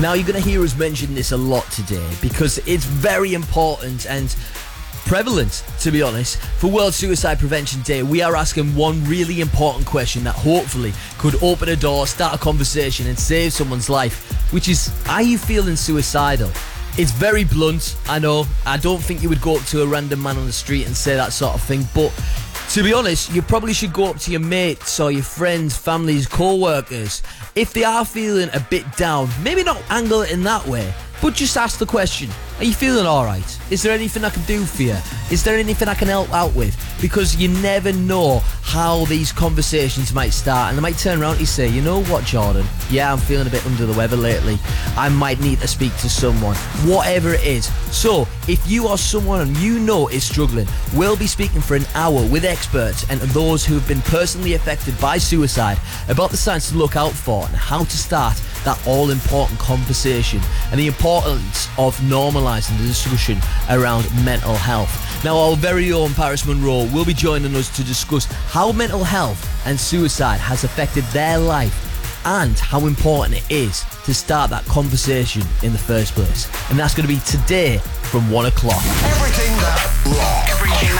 Now, you're going to hear us mention this a lot today because it's very important and prevalent, to be honest. For World Suicide Prevention Day, we are asking one really important question that hopefully could open a door, start a conversation and save someone's life, which is, are you feeling suicidal? It's very blunt, I know. I don't think you would go up to a random man on the street and say that sort of thing, but to be honest, you probably should go up to your mates or your friends, families, co-workers. If they are feeling a bit down, maybe not angle it in that way, but just ask the question, are you feeling alright? Is there anything I can do for you? Is there anything I can help out with? Because you never know how these conversations might start, and they might turn around and say, you know what, Jordan? Yeah, I'm feeling a bit under the weather lately. I might need to speak to someone. Whatever it is. So, if you are someone you know is struggling, we'll be speaking for an hour with experts and those who have been personally affected by suicide about the signs to look out for and how to start that all-important conversation and the importance of normalising the discussion around mental health. Now, our very own Paris Monroe will be joining us to discuss how mental health and suicide has affected their life and how important it is to start that conversation in the first place. And that's going to be today from 1 o'clock. Everything that rocks. Everything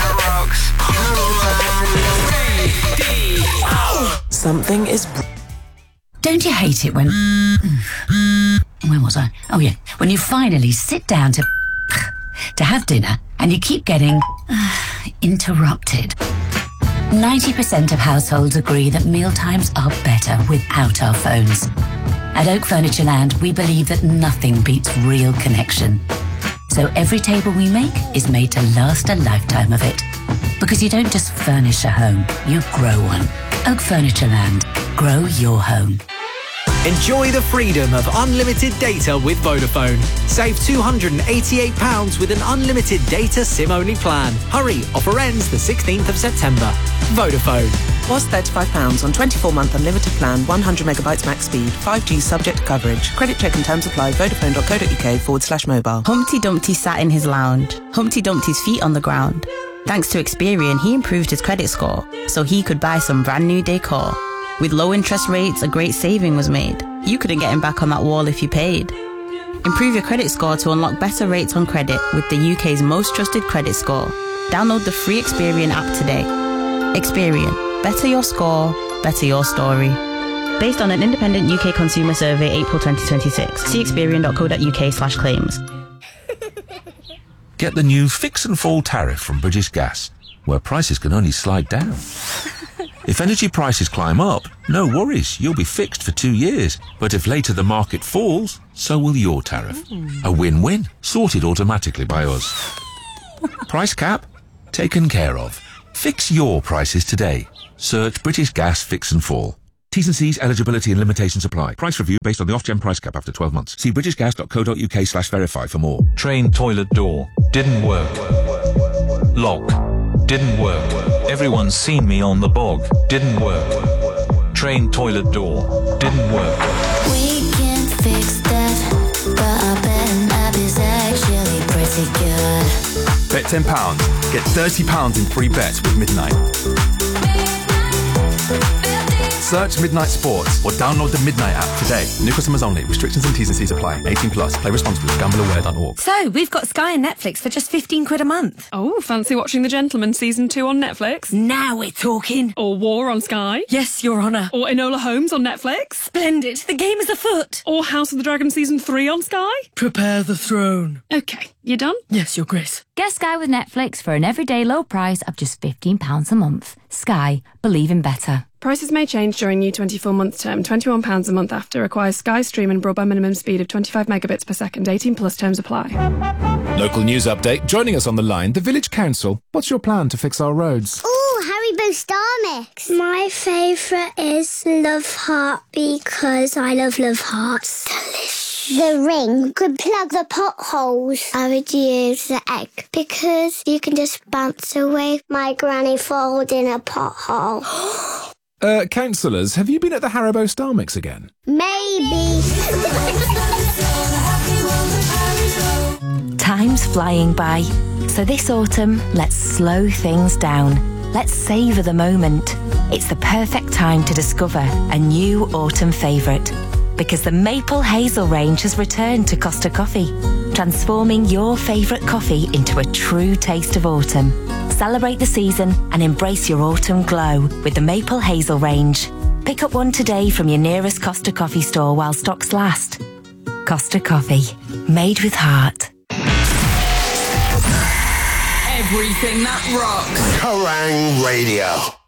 that rocks. Something is... Don't you hate it when... Where was I? Oh, yeah. When you finally sit down to have dinner and you keep getting interrupted. 90% of households agree that mealtimes are better without our phones. At Oak Furniture Land, we believe that nothing beats real connection. So every table we make is made to last a lifetime of it. Because you don't just furnish a home, you grow one. Oak Furniture Land. Grow your home. Enjoy the freedom of unlimited data with Vodafone. Save £288 with an unlimited data SIM-only plan. Hurry, offer ends the 16th of September. Vodafone. Was £35 on 24-month unlimited plan, 100 megabytes max speed, 5G subject to coverage. Credit check and terms apply. Vodafone.co.uk/mobile. Humpty Dumpty sat in his lounge. Humpty Dumpty's feet on the ground. Thanks to Experian, he improved his credit score, so he could buy some brand new decor. With low interest rates, a great saving was made. You couldn't get him back on that wall if you paid. Improve your credit score to unlock better rates on credit with the UK's most trusted credit score. Download the free Experian app today. Experian. Better your score, better your story. Based on an independent UK consumer survey, April 2026. See experian.co.uk/claims. Get the new Fix and Fall tariff from British Gas, where prices can only slide down. If energy prices climb up, no worries, you'll be fixed for 2 years. But if later the market falls, so will your tariff. A win-win, sorted automatically by us. Price cap? Taken care of. Fix your prices today. Search British Gas Fix and Fall. T's and C's, eligibility and limitations apply. Price review based on the Ofgem price cap after 12 months. See britishgas.co.uk/verify for more. Train toilet door. Didn't work. Lock. Didn't work. Everyone's seen me on the bog. Didn't work. Train toilet door. Didn't work. We can fix that, but our bet app is actually pretty good. Bet £10. Get £30 in free bets with Midnight. Search Midnight Sports or download the Midnight app today. New customers only. Restrictions and T's and C's apply. 18 plus. Play responsibly. GambleAware.org. So, we've got Sky and Netflix for just £15 a month. Oh, fancy watching The Gentleman Season 2 on Netflix? Now we're talking. Or War on Sky? Yes, Your Honour. Or Enola Holmes on Netflix? Splendid. The game is afoot. Or House of the Dragon Season 3 on Sky? Prepare the throne. OK, you done? Yes, Your Grace. Get Sky with Netflix for an everyday low price of just £15 a month. Sky. Believe in better. Prices may change during new 24-month term. £21 a month after. Requires Sky Stream and broadband minimum speed of 25 megabits per second. 18 plus terms apply. Local news update. Joining us on the line, the Village Council. What's your plan to fix our roads? Ooh, Haribo Star Mix. My favourite is Love Heart because I love hearts. Delicious. The ring could plug the potholes. I would use the egg because you can just bounce away my granny falling in a pothole. Councillors, have you been at the Haribo Star Mix again? Maybe. Time's flying by. So this autumn, let's slow things down. Let's savour the moment. It's the perfect time to discover a new autumn favourite. Because the Maple Hazel range has returned to Costa Coffee, transforming your favourite coffee into a true taste of autumn. Celebrate the season and embrace your autumn glow with the Maple Hazel range. Pick up one today from your nearest Costa Coffee store while stocks last. Costa Coffee, made with heart. Everything that rocks. Kerrang Radio!